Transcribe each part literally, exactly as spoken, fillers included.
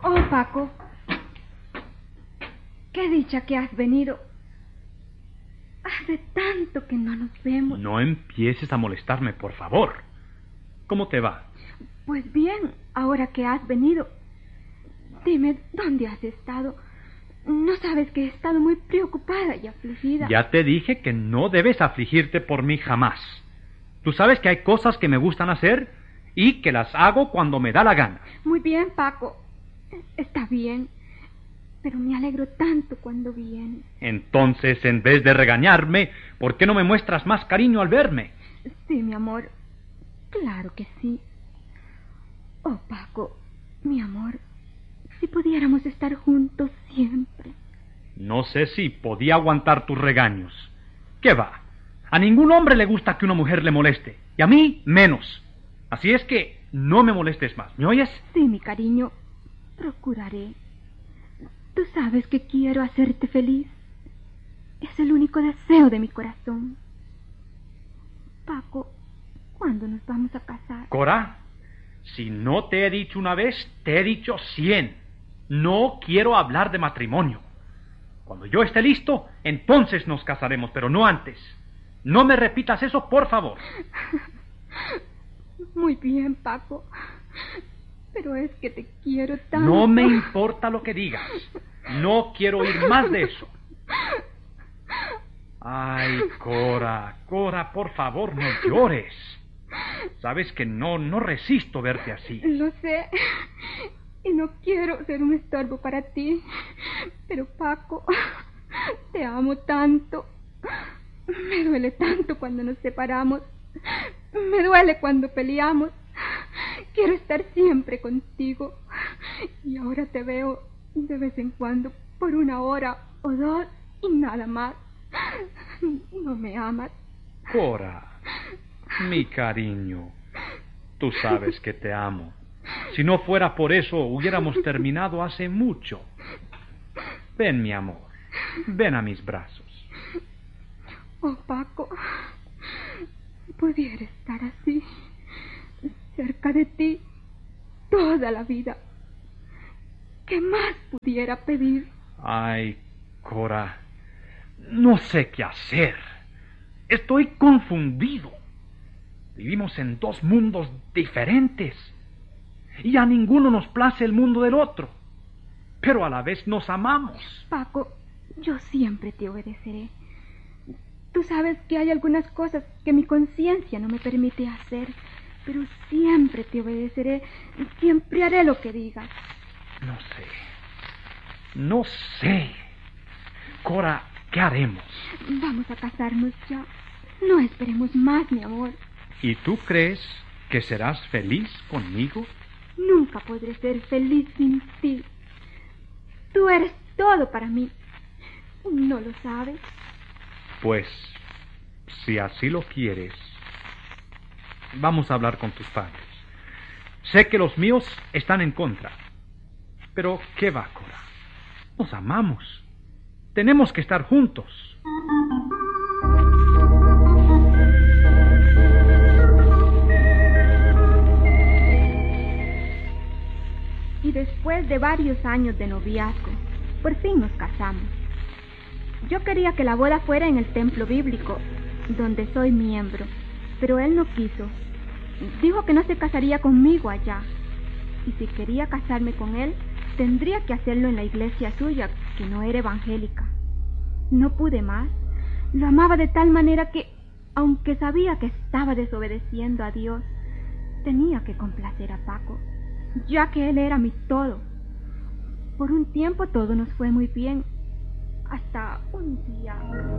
Oh, Paco. Qué dicha que has venido. Hace tanto que no nos vemos. No empieces a molestarme, por favor. ¿Cómo te va? Pues bien, ahora que has venido. Dime, ¿dónde has estado? No sabes que he estado muy preocupada y afligida. Ya te dije que no debes afligirte por mí jamás. Tú sabes que hay cosas que me gustan hacer y que las hago cuando me da la gana. Muy bien, Paco. Está bien. Pero me alegro tanto cuando vienes. Entonces, en vez de regañarme, ¿por qué no me muestras más cariño al verme? Sí, mi amor. Claro que sí. Oh, Paco, mi amor, si pudiéramos estar juntos siempre. No sé si podía aguantar tus regaños. ¿Qué va? A ningún hombre le gusta que una mujer le moleste, y a mí menos. Así es que no me molestes más, ¿me oyes? Sí, mi cariño, procuraré. Tú sabes que quiero hacerte feliz. Es el único deseo de mi corazón. Paco, ¿cuándo nos vamos a casar? Cora, si no te he dicho una vez, te he dicho cien. No quiero hablar de matrimonio. Cuando yo esté listo, entonces nos casaremos, pero no antes. No me repitas eso, por favor. Muy bien, Paco. Pero es que te quiero tanto. No me importa lo que digas. No quiero oír más de eso. Ay, Cora, Cora, por favor, no llores. Sabes que no, no resisto verte así. Lo sé. Y no quiero ser un estorbo para ti. Pero, Paco, te amo tanto. Me duele tanto cuando nos separamos. Me duele cuando peleamos. Quiero estar siempre contigo. Y ahora te veo de vez en cuando por una hora o dos y nada más. No me amas. Cora, mi cariño, tú sabes que te amo. Si no fuera por eso, hubiéramos terminado hace mucho. Ven, mi amor, ven a mis brazos. Oh, Paco, si pudiera estar así, cerca de ti, toda la vida, ¿qué más pudiera pedir? Ay, Cora, no sé qué hacer. Estoy confundido. Vivimos en dos mundos diferentes y a ninguno nos place el mundo del otro, pero a la vez nos amamos. Paco, yo siempre te obedeceré. Tú sabes que hay algunas cosas que mi conciencia no me permite hacer, pero siempre te obedeceré, siempre haré lo que digas. No sé, no sé. Cora, ¿qué haremos? Vamos a casarnos ya. No esperemos más, mi amor. ¿Y tú crees que serás feliz conmigo? Nunca podré ser feliz sin ti. Tú eres todo para mí. ¿No lo sabes? Pues, si así lo quieres, vamos a hablar con tus padres. Sé que los míos están en contra. Pero, ¿qué va, Cora? Nos amamos. Tenemos que estar juntos. Y después de varios años de noviazgo, por fin nos casamos. Yo quería que la boda fuera en el templo bíblico, donde soy miembro, pero él no quiso. Dijo que no se casaría conmigo allá. Y si quería casarme con él, tendría que hacerlo en la iglesia suya, que no era evangélica. No pude más. Lo amaba de tal manera que, aunque sabía que estaba desobedeciendo a Dios, tenía que complacer a Paco, ya que él era mi todo. Por un tiempo todo nos fue muy bien, hasta un día.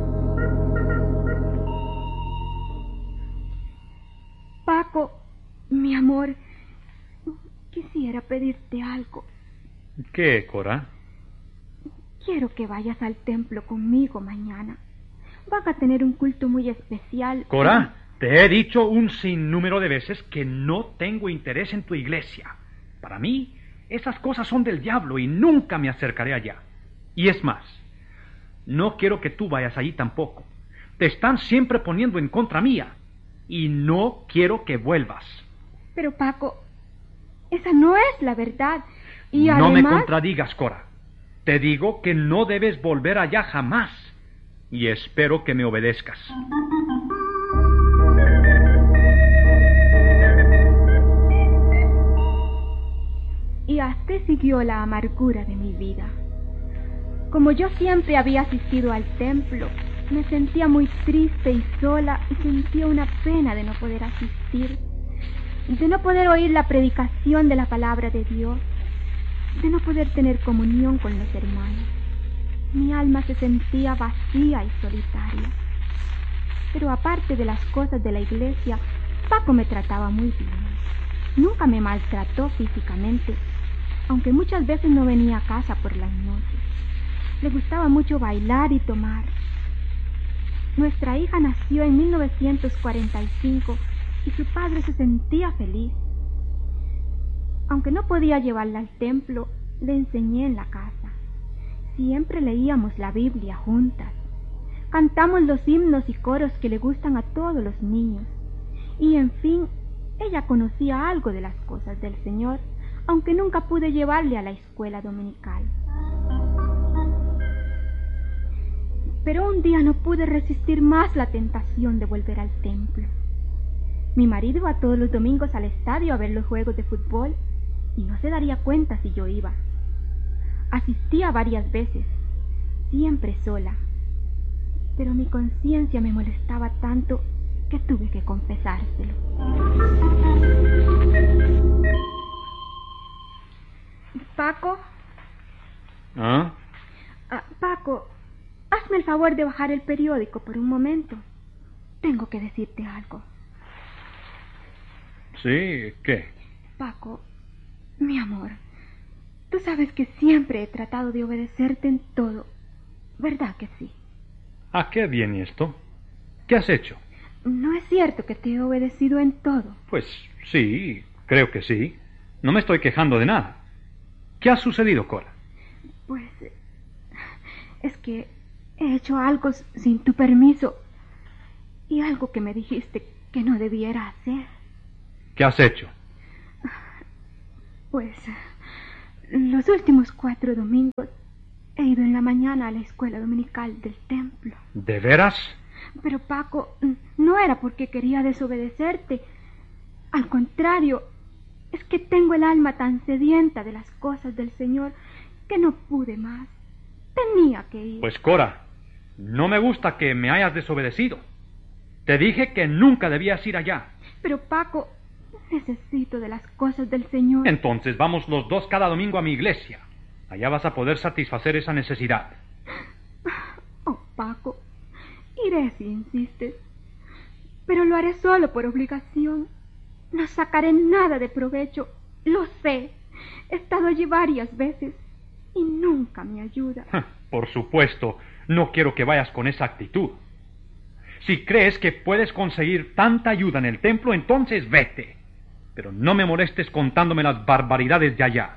Paco, mi amor, quisiera pedirte algo. ¿Qué, Cora? Quiero que vayas al templo conmigo mañana. Van a tener un culto muy especial. Cora, te he dicho un sinnúmero de veces que no tengo interés en tu iglesia. Para mí, esas cosas son del diablo y nunca me acercaré allá. Y es más, no quiero que tú vayas allí tampoco. Te están siempre poniendo en contra mía y no quiero que vuelvas. Pero, Paco, esa no es la verdad. Y no además... me contradigas, Cora. Te digo que no debes volver allá jamás. Y espero que me obedezcas. Y así siguió la amargura de mi vida. Como yo siempre había asistido al templo, me sentía muy triste y sola y sentía una pena de no poder asistir, de no poder oír la predicación de la palabra de Dios, de no poder tener comunión con los hermanos. Mi alma se sentía vacía y solitaria. Pero aparte de las cosas de la iglesia, Paco me trataba muy bien. Nunca me maltrató físicamente, aunque muchas veces no venía a casa por las noches. Le gustaba mucho bailar y tomar. Nuestra hija nació en mil novecientos cuarenta y cinco y su padre se sentía feliz. Aunque no podía llevarla al templo, le enseñé en la casa. Siempre leíamos la Biblia juntas. Cantamos los himnos y coros que le gustan a todos los niños. Y en fin, ella conocía algo de las cosas del Señor, aunque nunca pude llevarle a la escuela dominical. Pero un día no pude resistir más la tentación de volver al templo. Mi marido iba todos los domingos al estadio a ver los juegos de fútbol y no se daría cuenta si yo iba. Asistía varias veces, siempre sola, pero mi conciencia me molestaba tanto que tuve que confesárselo. Paco. ¿Ah? Ah, Paco, hazme el favor de bajar el periódico por un momento. Tengo que decirte algo. Sí, ¿qué? Paco, mi amor, tú sabes que siempre he tratado de obedecerte en todo, ¿verdad que sí? ¿A qué viene esto? ¿Qué has hecho? ¿No es cierto que te he obedecido en todo? Pues sí, creo que sí. No me estoy quejando de nada. ¿Qué ha sucedido, Cora? Pues es que he hecho algo sin tu permiso y algo que me dijiste que no debiera hacer. ¿Qué has hecho? Pues los últimos cuatro domingos he ido en la mañana a la escuela dominical del templo. ¿De veras? Pero Paco, no era porque quería desobedecerte. Al contrario, es que tengo el alma tan sedienta de las cosas del Señor que no pude más. Tenía que ir. Pues Cora, no me gusta que me hayas desobedecido. Te dije que nunca debías ir allá. Pero Paco, necesito de las cosas del Señor. Entonces vamos los dos cada domingo a mi iglesia. Allá vas a poder satisfacer esa necesidad. Oh, Paco, iré si insistes. Pero lo haré solo por obligación. No sacaré nada de provecho. Lo sé. He estado allí varias veces y nunca me ayuda. Por supuesto, no quiero que vayas con esa actitud. Si crees que puedes conseguir tanta ayuda en el templo, entonces vete. Pero no me molestes contándome las barbaridades de allá.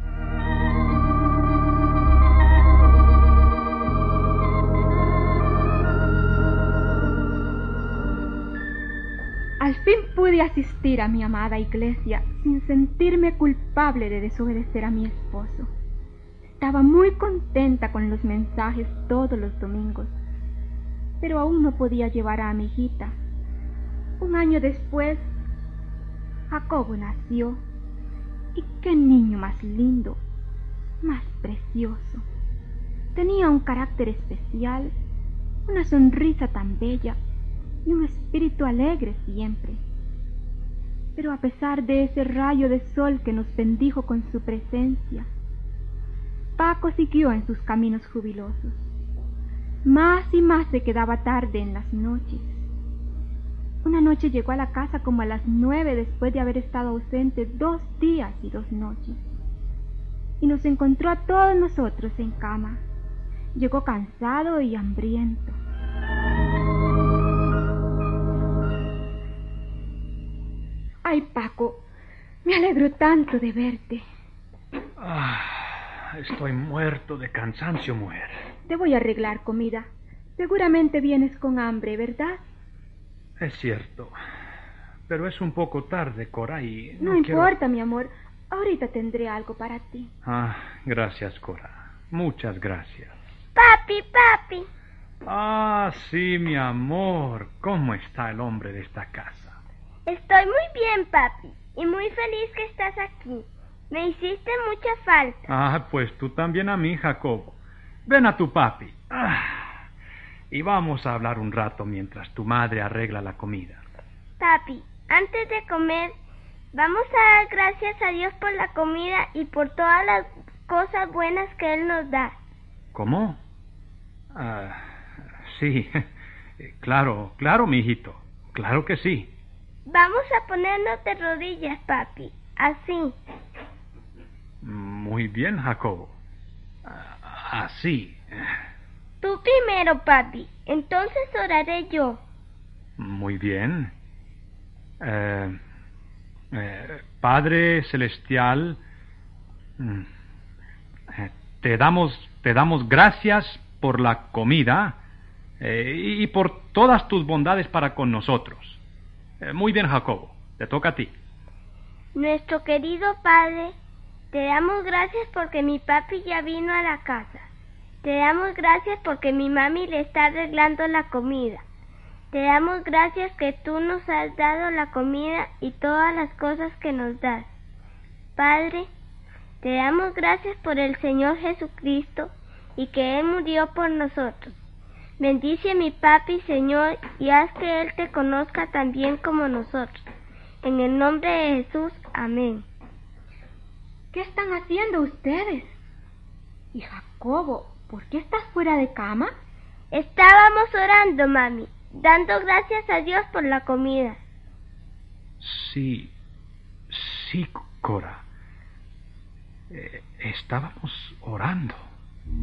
Al fin pude asistir a mi amada iglesia sin sentirme culpable de desobedecer a mi esposo. Estaba muy contenta con los mensajes todos los domingos, pero aún no podía llevar a mi hijita. Un año después, Jacobo nació, y qué niño más lindo, más precioso. Tenía un carácter especial, una sonrisa tan bella y un espíritu alegre siempre. Pero a pesar de ese rayo de sol que nos bendijo con su presencia, Paco siguió en sus caminos jubilosos. Más y más se quedaba tarde en las noches. Una noche llegó a la casa como a las nueve después de haber estado ausente dos días y dos noches. Y nos encontró a todos nosotros en cama. Llegó cansado y hambriento. Ay, Paco, me alegro tanto de verte. Ah, estoy muerto de cansancio, mujer. Te voy a arreglar comida. Seguramente vienes con hambre, ¿verdad? Es cierto. Pero es un poco tarde, Cora, y No, no importa, quiero... mi amor. Ahorita tendré algo para ti. Ah, gracias, Cora. Muchas gracias. Papi, papi. Ah, sí, mi amor. ¿Cómo está el hombre de esta casa? Estoy muy bien, papi, y muy feliz que estás aquí. Me hiciste mucha falta. Ah, pues tú también a mí, Jacobo. Ven a tu papi. Ah, y vamos a hablar un rato mientras tu madre arregla la comida. Papi, antes de comer, vamos a dar gracias a Dios por la comida y por todas las cosas buenas que Él nos da. ¿Cómo? Ah, sí, claro, claro, mi hijito. Claro que sí. Vamos a ponernos de rodillas, papi. Así. Muy bien, Jacobo. Ah, así. Tú primero, papi. Entonces oraré yo. Muy bien. Eh, eh, Padre Celestial, mm, eh, te damos, te damos gracias por la comida eh, y por todas tus bondades para con nosotros. Eh, muy bien, Jacobo. Te toca a ti. Nuestro querido Padre, te damos gracias porque mi papi ya vino a la casa. Te damos gracias porque mi mami le está arreglando la comida. Te damos gracias que tú nos has dado la comida y todas las cosas que nos das. Padre, te damos gracias por el Señor Jesucristo y que Él murió por nosotros. Bendice a mi papi, Señor, y haz que Él te conozca tan bien como nosotros. En el nombre de Jesús, amén. ¿Qué están haciendo ustedes? Y Jacobo, ¿por qué estás fuera de cama? Estábamos orando, mami, dando gracias a Dios por la comida. Sí, sí, Cora. Eh, estábamos orando.